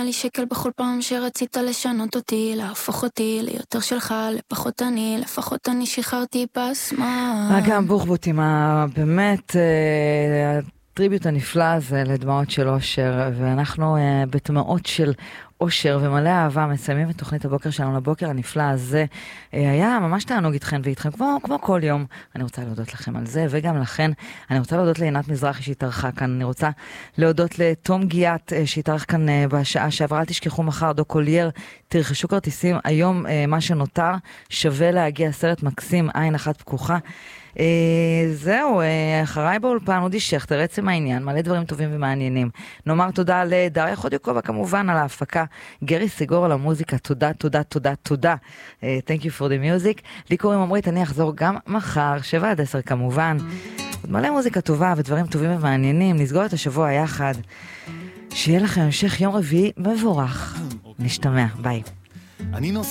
לי שקל בכל פעם שרצית לשנות אותי, להפוך אותי ליותר שלך, לפחות אני, לפחות אני שחררתי בסמה. גם בוחבוטים, באמת הטריביוט הנפלא הזה לדמעות של אושר, ואנחנו בתמעות של אושר ומלא אהבה מסיימים את תוכנית הבוקר שלנו לבוקר הנפלא הזה. היה ממש תענוג איתכן ואיתכם, כמו כל יום. אני רוצה להודות לכם על זה, וגם לכן אני רוצה להודות לעינת מזרחי שהתארחה כאן. אני רוצה להודות לתום גיאת שהתארח כאן בשעה שעברה. אל תשכחו מחר דו קולייר, תרכשו כרטיסים. היום מה שנותר שווה להגיע, סרט מקסים, עין אחת פקוחה. זהו, אחריי באולפן אודי שכטר, עצם העניין, מלא דברים טובים ומעניינים. נאמר תודה לדריה חודיוקובה כמובן על ההפקה, גרי סיגור על המוזיקה, תודה, תודה, תודה, תודה. Thank you for the music. לי קוראים עמרית, אני אחזור גם מחר, 7-10 כמובן. עוד מלא מוזיקה טובה ודברים טובים ומעניינים, נסגור את השבוע יחד. שיהיה לכם המשך יום רביעי מבורך. נשתמע, ביי.